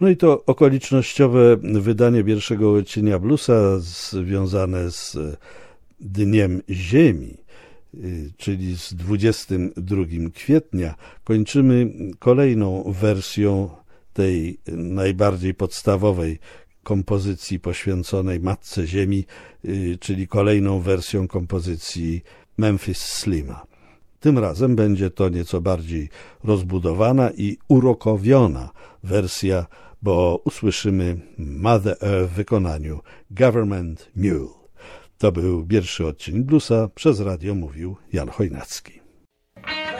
No i to okolicznościowe wydanie pierwszego odcienia bluesa związane z Dniem Ziemi, czyli z 22 kwietnia, kończymy kolejną wersją tej najbardziej podstawowej kompozycji poświęconej Matce Ziemi, czyli kolejną wersją kompozycji Memphis Slima. Tym razem będzie to nieco bardziej rozbudowana i urokowiona wersja, bo usłyszymy Mother Earth w wykonaniu Government Mule. To był pierwszy odcinek bluesa, przez radio mówił Jan Chojnacki.